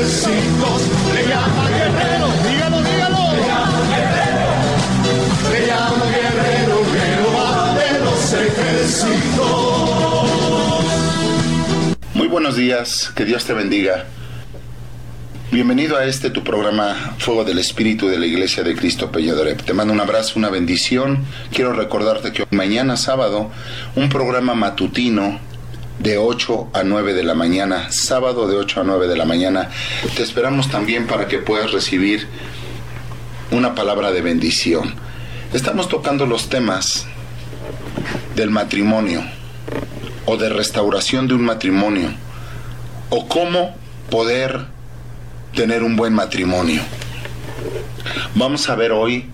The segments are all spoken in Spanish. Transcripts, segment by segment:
ejércitos, le llama guerrero, dígalo, dígalo. Le llama guerrero, Jehová de los ejércitos. Muy buenos días, que Dios te bendiga. Bienvenido a tu programa Fuego del Espíritu de la Iglesia de Cristo Peñadorep. Te mando un abrazo, una bendición. Quiero recordarte que mañana sábado, un programa matutino de 8 a 9 de la mañana, sábado de 8 a 9 de la mañana. Te esperamos también para que puedas recibir una palabra de bendición. Estamos tocando los temas del matrimonio o de restauración de un matrimonio o cómo poder tener un buen matrimonio. Vamos a ver hoy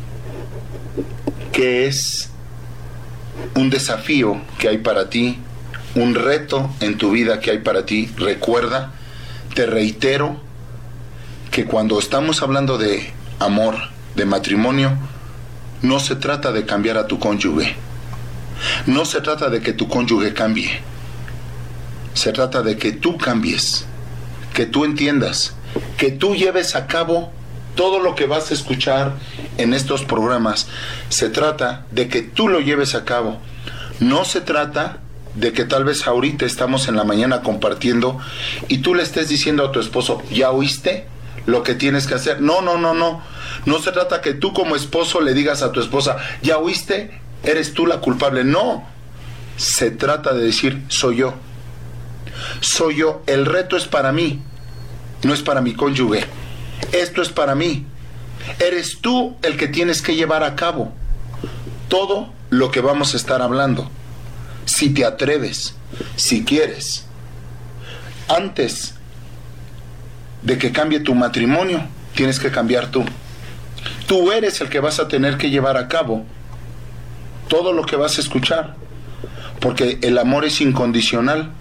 qué es un desafío que hay para ti, un reto en tu vida que hay para ti. Recuerda, te reitero, que cuando estamos hablando de amor, de matrimonio, no se trata de cambiar a tu cónyuge. No se trata de que tu cónyuge cambie. Se trata de que tú cambies, que tú entiendas, que tú lleves a cabo todo lo que vas a escuchar en estos programas. Se trata de que tú lo lleves a cabo. No se trata de que tal vez ahorita estamos en la mañana compartiendo y tú le estés diciendo a tu esposo, ¿ya oíste lo que tienes que hacer? No. No se trata que tú como esposo le digas a tu esposa, ¿ya oíste? ¿Eres tú la culpable? No. Se trata de decir, soy yo. Soy yo. El reto es para mí. No es para mi cónyuge. Esto es para mí. Eres tú el que tienes que llevar a cabo todo lo que vamos a estar hablando. Si te atreves, si quieres. Antes de que cambie tu matrimonio, tienes que cambiar tú. Tú eres el que vas a tener que llevar a cabo todo lo que vas a escuchar. Porque el amor es incondicional.